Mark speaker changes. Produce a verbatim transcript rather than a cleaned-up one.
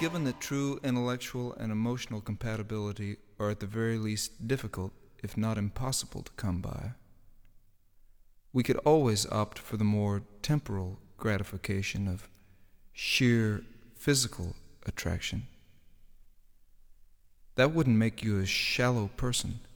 Speaker 1: Given that true intellectual and emotional compatibility are at the very least difficult, if not impossible, to come by, we could always opt for the more temporal gratification of sheer physical attraction. That wouldn't make you a shallow person.